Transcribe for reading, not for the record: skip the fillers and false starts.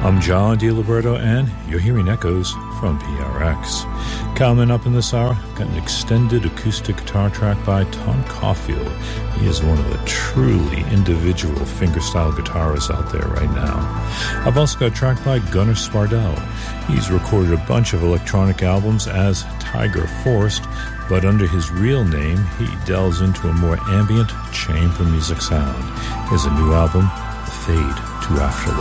I'm John DiLiberto, and you're hearing echoes from PRX. Coming up in this hour, got an extended acoustic guitar track by Tom Caulfield. He is one of the truly individual fingerstyle guitarists out there right now. I've also got a track by Gunnar Svardell. He's recorded a bunch of electronic albums as Tiger Forest, but under his real name, he delves into a more ambient chamber music sound. Here's a new album, The Fade to Afterlife.